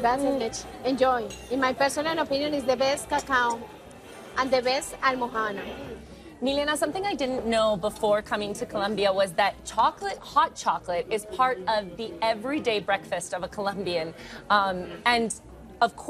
Gracias, Mitch. Enjoy. In my personal opinion, it's the best cacao and the best almohana. Milena, something I didn't know before coming to Colombia was that chocolate, hot chocolate, is part of the everyday breakfast of a Colombian. And of course,